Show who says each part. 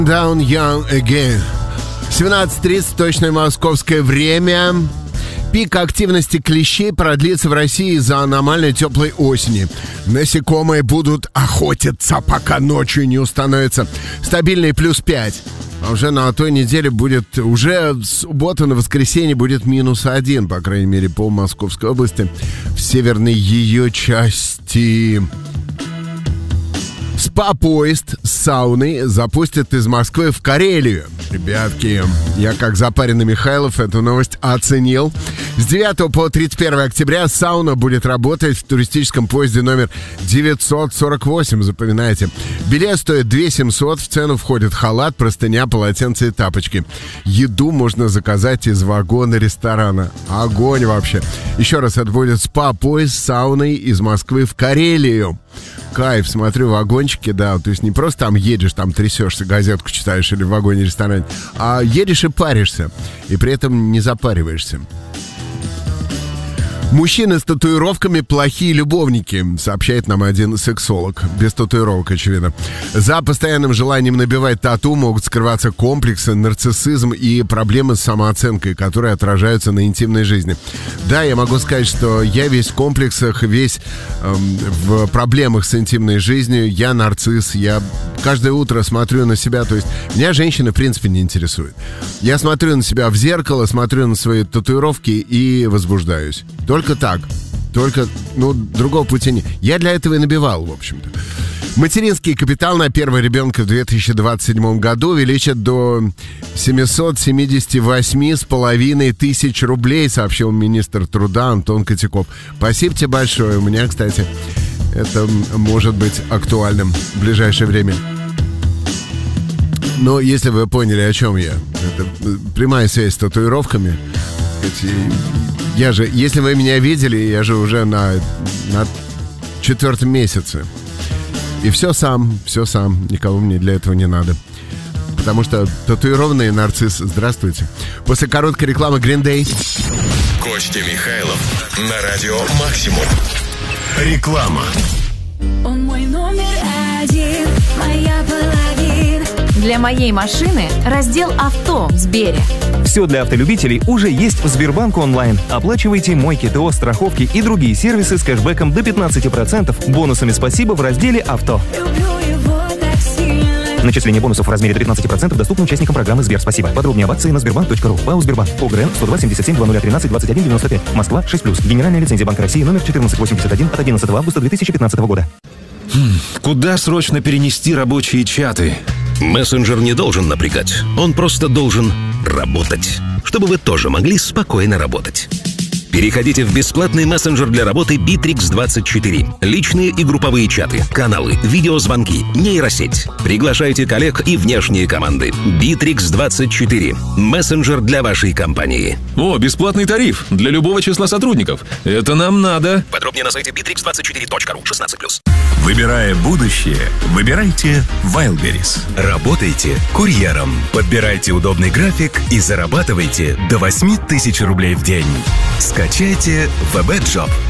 Speaker 1: Down Young Again. 17:30, точное московское время. Пик активности клещей продлится в России из-за аномально теплой осени. Насекомые будут охотиться, пока ночью не установится стабильный +5. А уже на той неделе будет, уже в субботу на воскресенье будет -1, по крайней мере, по Московской области, в северной ее части. СПА-поезд с сауной запустят из Москвы в Карелию. Ребятки, я как запаренный Михайлов эту новость оценил. С 9 по 31 октября сауна будет работать в туристическом поезде номер 948, запоминайте. Билет стоит 2700, в цену входит халат, простыня, полотенце и тапочки. Еду можно заказать из вагона ресторана. Огонь вообще. Еще раз, это будет СПА-поезд с сауной из Москвы в Карелию. Кайф, смотрю, вагончики, да, то есть не просто там едешь, там трясешься, газетку читаешь или в вагоне-ресторане, а едешь и паришься, и при этом не запариваешься. Мужчины с татуировками плохие любовники, сообщает нам один сексолог. Без татуировок, очевидно. За постоянным желанием набивать тату могут скрываться комплексы, нарциссизм и проблемы с самооценкой, которые отражаются на интимной жизни. Да, я могу сказать, что я весь в комплексах, весь в проблемах с интимной жизнью. Я нарцисс, я каждое утро смотрю на себя, то есть меня женщины в принципе не интересуют. Я смотрю на себя в зеркало, смотрю на свои татуировки и возбуждаюсь. Только так. Только, другого пути нет. Я для этого и набивал, в общем-то. Материнский капитал на первого ребенка в 2027 году увеличат до 778,5 тысяч рублей, сообщил министр труда Антон Котяков. Спасибо тебе большое. У меня, кстати, это может быть актуальным в ближайшее время. Но если вы поняли, о чем я. Это прямая связь с татуировками. Если вы меня видели, я же уже на 4-м месяце. И все сам, никого мне для этого не надо. Потому что татуированный нарцисс. Здравствуйте. После короткой рекламы Green Day.
Speaker 2: Костя Михайлов на радио Максимум. Реклама.
Speaker 3: Он мой номер один, моя половина.
Speaker 4: Для моей машины раздел «Авто» в Сбере.
Speaker 5: Все для автолюбителей уже есть в Сбербанк онлайн. Оплачивайте мойки, ТО, страховки и другие сервисы с кэшбэком до 15%, бонусами «Спасибо» в разделе «Авто».
Speaker 3: Люблю его так сильно.
Speaker 5: Начисление бонусов в размере до 15% доступно участникам программы «Сбер Спасибо». Подробнее об акции на sberbank.ru. ПАО «Сбербанк». ОГРН 102-77-0013-21-95. Москва, 6+. Генеральная лицензия Банка России номер 1481 от 11 августа 2015 года.
Speaker 6: Куда срочно перенести рабочие чаты?
Speaker 7: Мессенджер не должен напрягать, он просто должен работать, чтобы вы тоже могли спокойно работать. Переходите в бесплатный мессенджер для работы Bittrex24. Личные и групповые чаты, каналы, видеозвонки, нейросеть. Приглашайте коллег и внешние команды. Bittrex24. Мессенджер для вашей компании.
Speaker 6: О, бесплатный тариф для любого числа сотрудников. Это нам надо.
Speaker 7: Подробнее на сайте bittrex24.ru 16+.
Speaker 2: Выбирая будущее, выбирайте Wildberries. Работайте курьером. Подбирайте удобный график и зарабатывайте до 8000 рублей в день. Скачайте VB Job.